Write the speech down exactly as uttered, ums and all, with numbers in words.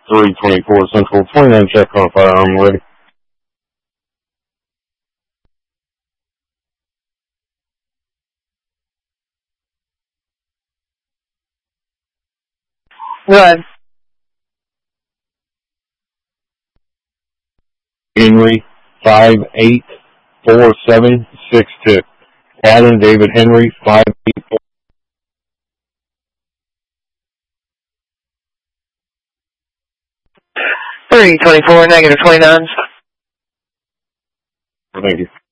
three twenty-four Central, twenty-nine check on firearm ready. Run. Henry, five eight four seven six two. Adam David Henry, five eight four. three twenty-four, negative twenty-nine. Thank you.